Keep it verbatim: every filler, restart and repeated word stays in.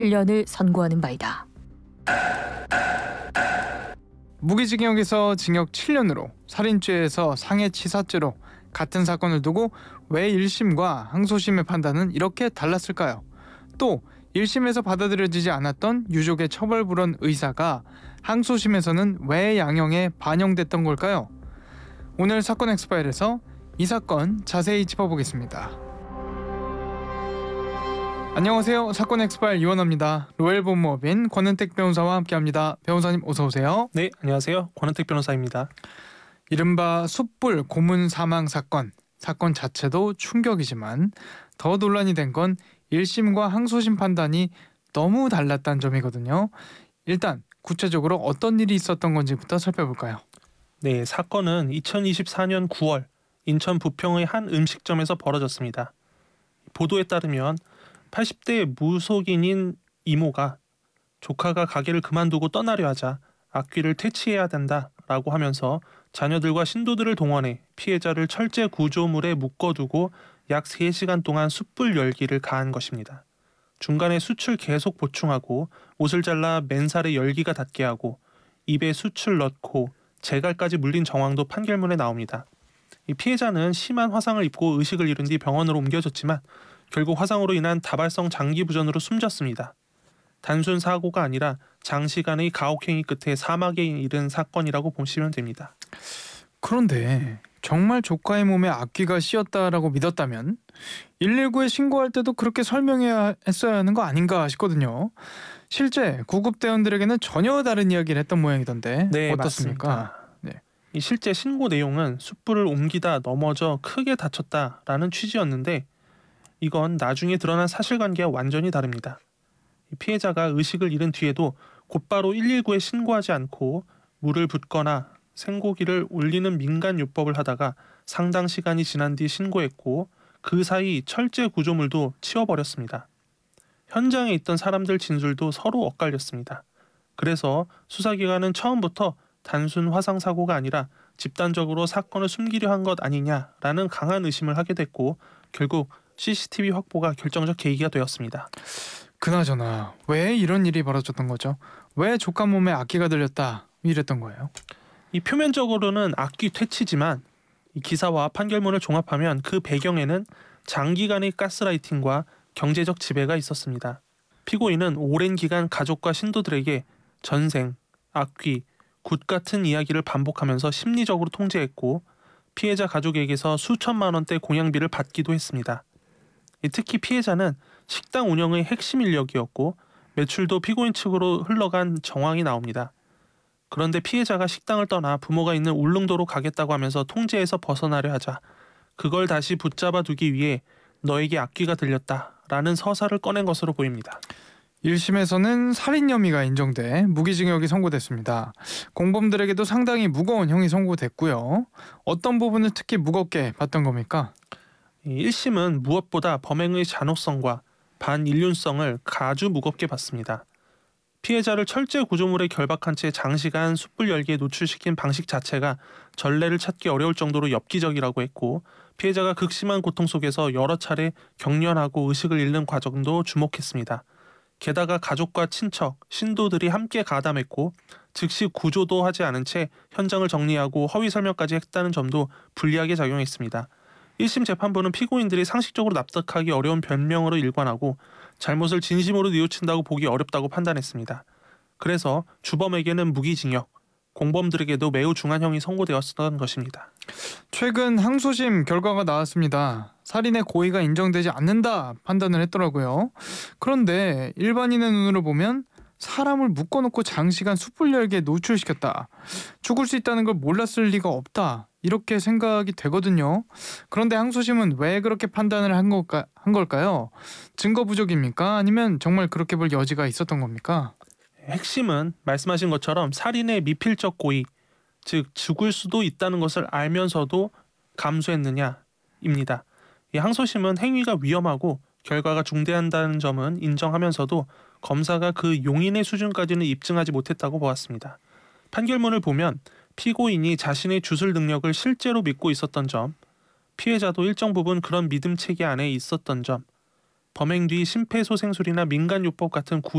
일 년을 선고하는 바이다. 무기징역에서 징역 칠 년으로, 살인죄에서 상해치사죄로 같은 사건을 두고 왜 일 심과 항소심의 판단은 이렇게 달랐을까요? 또 일 심에서 받아들여지지 않았던 유족의 처벌불원 의사가 항소심에서는 왜 양형에 반영됐던 걸까요? 오늘 사건 엑스파일에서 이 사건 자세히 짚어보겠습니다. 안녕하세요. 사건 엑스파일 이원호입니다. 로엘본무업인 권은택 변호사와 함께합니다. 변호사님 어서 오세요. 네, 안녕하세요. 권은택 변호사입니다. 이른바 숯불 고문 사망 사건. 사건 자체도 충격이지만 더 논란이 된 건 일 심과 항소심 판단이 너무 달랐다는 점이거든요. 일단 구체적으로 어떤 일이 있었던 건지부터 살펴볼까요? 네, 사건은 이천이십사 년 구월 인천 부평의 한 음식점에서 벌어졌습니다. 보도에 따르면 팔십 대 무속인인 이모가 조카가 가게를 그만두고 떠나려 하자 악귀를 퇴치해야 된다라고 하면서 자녀들과 신도들을 동원해 피해자를 철제 구조물에 묶어두고 약 세 시간 동안 숯불 열기를 가한 것입니다. 중간에 숯을 계속 보충하고 옷을 잘라 맨살에 열기가 닿게 하고 입에 숯을 넣고 재갈까지 물린 정황도 판결문에 나옵니다. 이 피해자는 심한 화상을 입고 의식을 잃은 뒤 병원으로 옮겨졌지만 결국 화상으로 인한 다발성 장기 부전으로 숨졌습니다. 단순 사고가 아니라 장시간의 가혹행위 끝에 사막에 이른 사건이라고 보시면 됩니다. 그런데 정말 조카의 몸에 악귀가 씌었다라고 믿었다면 일일구에 신고할 때도 그렇게 설명해야 했어야 하는 거 아닌가 싶거든요. 실제 구급대원들에게는 전혀 다른 이야기를 했던 모양이던데 네, 어떻습니까? 맞습니다. 네. 이 실제 신고 내용은 숯불을 옮기다 넘어져 크게 다쳤다라는 취지였는데 이건 나중에 드러난 사실관계와 완전히 다릅니다. 이 피해자가 의식을 잃은 뒤에도 곧바로 일일구에 신고하지 않고 물을 붓거나 생고기를 올리는 민간요법을 하다가 상당 시간이 지난 뒤 신고했고 그 사이 철제 구조물도 치워버렸습니다. 현장에 있던 사람들 진술도 서로 엇갈렸습니다. 그래서 수사기관은 처음부터 단순 화상사고가 아니라 집단적으로 사건을 숨기려 한 것 아니냐라는 강한 의심을 하게 됐고 결국 씨씨티비 확보가 결정적 계기가 되었습니다. 그나저나 왜 이런 일이 벌어졌던 거죠? 왜 조카 몸에 악귀가 들렸다 이랬던 거예요? 이 표면적으로는 악귀 퇴치지만 이 기사와 판결문을 종합하면 그 배경에는 장기간의 가스라이팅과 경제적 지배가 있었습니다. 피고인은 오랜 기간 가족과 신도들에게 전생, 악귀, 굿 같은 이야기를 반복하면서 심리적으로 통제했고 피해자 가족에게서 수천만 원대 공양비를 받기도 했습니다. 특히 피해자는 식당 운영의 핵심 인력이었고 매출도 피고인 측으로 흘러간 정황이 나옵니다. 그런데 피해자가 식당을 떠나 부모가 있는 울릉도로 가겠다고 하면서 통제에서 벗어나려 하자 그걸 다시 붙잡아 두기 위해 너에게 악귀가 들렸다라는 서사를 꺼낸 것으로 보입니다. 일 심에서는 살인 혐의가 인정돼 무기징역이 선고됐습니다. 공범들에게도 상당히 무거운 형이 선고됐고요. 어떤 부분을 특히 무겁게 봤던 겁니까? 일 심은 무엇보다 범행의 잔혹성과 반인륜성을 아주 무겁게 봤습니다. 피해자를 철제 구조물에 결박한 채 장시간 숯불 열기에 노출시킨 방식 자체가 전례를 찾기 어려울 정도로 엽기적이라고 했고 피해자가 극심한 고통 속에서 여러 차례 경련하고 의식을 잃는 과정도 주목했습니다. 게다가 가족과 친척, 신도들이 함께 가담했고 즉시 구조도 하지 않은 채 현장을 정리하고 허위 설명까지 했다는 점도 불리하게 작용했습니다. 일 심 재판부는 피고인들이 상식적으로 납득하기 어려운 변명으로 일관하고 잘못을 진심으로 뉘우친다고 보기 어렵다고 판단했습니다. 그래서 주범에게는 무기징역, 공범들에게도 매우 중한 형이 선고되었던 것입니다. 최근 항소심 결과가 나왔습니다. 살인의 고의가 인정되지 않는다 판단을 했더라고요. 그런데 일반인의 눈으로 보면 사람을 묶어놓고 장시간 숯불 열기에 노출시켰다. 죽을 수 있다는 걸 몰랐을 리가 없다. 이렇게 생각이 되거든요. 그런데 항소심은 왜 그렇게 판단을 한, 걸까, 한 걸까요? 증거 부족입니까? 아니면 정말 그렇게 볼 여지가 있었던 겁니까? 핵심은 말씀하신 것처럼 살인의 미필적 고의, 즉 죽을 수도 있다는 것을 알면서도 감수했느냐입니다. 이 항소심은 행위가 위험하고 결과가 중대한다는 점은 인정하면서도 검사가 그 용인의 수준까지는 입증하지 못했다고 보았습니다. 판결문을 보면 피고인이 자신의 주술 능력을 실제로 믿고 있었던 점, 피해자도 일정 부분 그런 믿음 체계 안에 있었던 점, 범행 뒤 심폐소생술이나 민간요법 같은 구